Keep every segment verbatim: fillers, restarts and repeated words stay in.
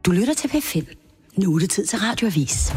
Du lytter til P fem. Nu er det tid til Radioavis.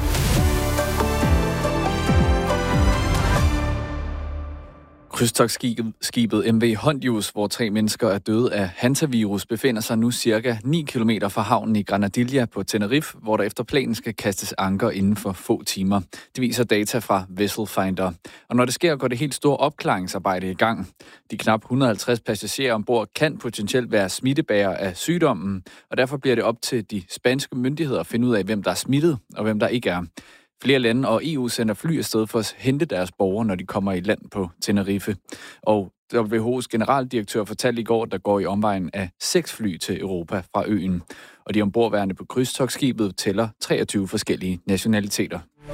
Krydstogtskibet M V Hondius, hvor tre mennesker er døde af hantavirus, befinder sig nu cirka ni kilometer fra havnen i Granadilla på Tenerife, hvor der efter planen skal kastes anker inden for få timer. Det viser data fra Vessel Finder. Og når det sker, går det helt store opklaringsarbejde i gang. De knap et hundrede og halvtreds passagerer ombord kan potentielt være smittebærere af sygdommen, og derfor bliver det op til de spanske myndigheder at finde ud af, hvem der er smittet og hvem der ikke er. Flere lande og E U sender fly afsted for at hente deres borgere, når de kommer i land på Tenerife. Og W H O's generaldirektør fortalte i går, at der går i omvejen af seks fly til Europa fra øen. Og de ombordværende på krydstogtskibet tæller treogtyve forskellige nationaliteter.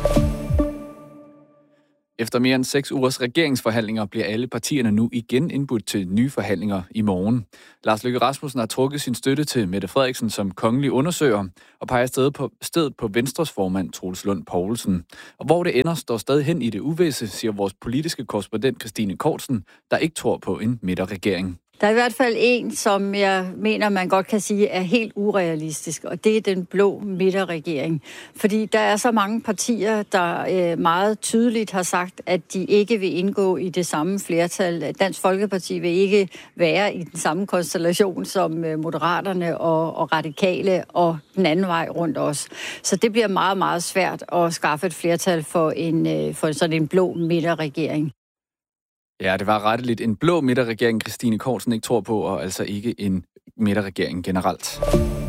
Efter mere end seks ugers regeringsforhandlinger bliver alle partierne nu igen indbudt til nye forhandlinger i morgen. Lars Løkke Rasmussen har trukket sin støtte til Mette Frederiksen som kongelig undersøger og peger stedet på, stedet på Venstres formand Troels Lund Poulsen. Og hvor det ender, står stadig hen i det uvisse, siger vores politiske korrespondent Christine Kortsen, der ikke tror på en midterregering. Der er i hvert fald en, som jeg mener, man godt kan sige, er helt urealistisk, og det er den blå midterregering. Fordi der er så mange partier, der øh, meget tydeligt har sagt, at de ikke vil indgå i det samme flertal. Dansk Folkeparti vil ikke være i den samme konstellation som øh, Moderaterne og, og Radikale og den anden vej rundt os. Så det bliver meget, meget svært at skaffe et flertal for, en, øh, for sådan en blå midterregering. Ja, det var retteligt en blå midterregering, Christine Kortsen ikke tror på, og altså ikke en midterregering generelt.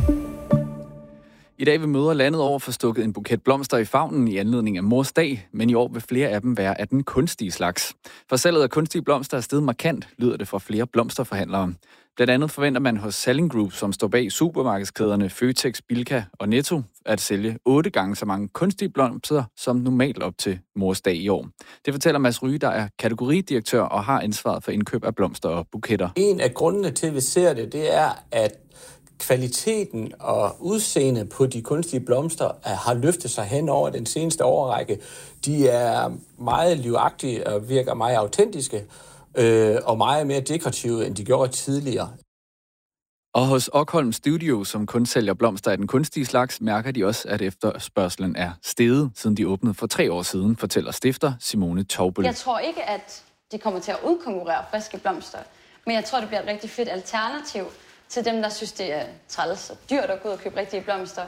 I dag vil mødre landet over få stukket en buket blomster i favnen i anledning af Mors Dag, men i år vil flere af dem være af den kunstige slags. For salget af kunstige blomster er steget markant, lyder det fra flere blomsterforhandlere. Blandt andet forventer man hos Salling Group, som står bag supermarkedskæderne Føtex, Bilka og Netto, at sælge otte gange så mange kunstige blomster som normalt op til Mors Dag i år. Det fortæller Mads Ryge, der er kategoridirektør og har ansvaret for indkøb af blomster og buketter. En af grundene til, at vi ser det, det er, at kvaliteten og udseende på de kunstige blomster har løftet sig hen over den seneste årrække. De er meget livagtige og virker meget autentiske øh, og meget mere dekorative, end de gjorde tidligere. Og hos Okholm Studio, som kun sælger blomster af den kunstige slags, mærker de også, at efterspørgselen er steget, siden de åbnede for tre år siden, fortæller stifter Simone Taubel. Jeg tror ikke, at de kommer til at udkonkurrere friske blomster, men jeg tror, det bliver et rigtig fedt alternativ til dem, der synes, det er træls og dyrt at gå ud og købe rigtige blomster.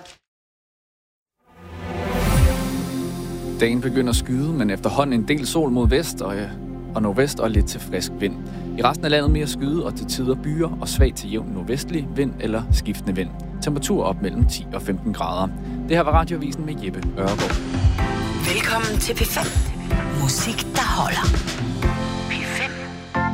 Dagen begynder at skyde, men efterhånden en del sol mod vest og, og nordvest og lidt til frisk vind. I resten af landet mere skyde og til tider byer og svag til jævn nordvestlig vind eller skiftende vind. Temperatur op mellem ti og femten grader. Det her var Radioavisen med Jeppe Ørgaard. Velkommen til P fem. Musik, der holder.